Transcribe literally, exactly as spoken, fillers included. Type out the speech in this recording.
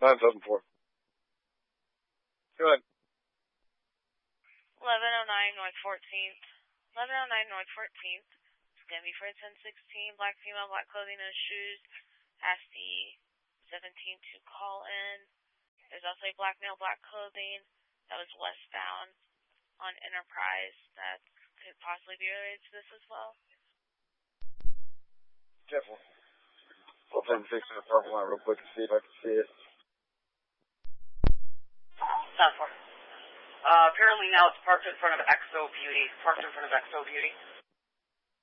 nine seven four. Go ahead. eleven oh nine North fourteenth. eleven oh nine North fourteenth. It's going to be for ten sixteen. Black female, black clothing, no shoes. Ask the seventeen to call in. There's also a black male, black clothing that was westbound on Enterprise that could possibly be related to this as well. Definitely. I'll try and fix the parking lot real quick and see if I can see it. South Park. Uh, apparently now it's parked in front of Exo Beauty. Parked in front of Exo Beauty.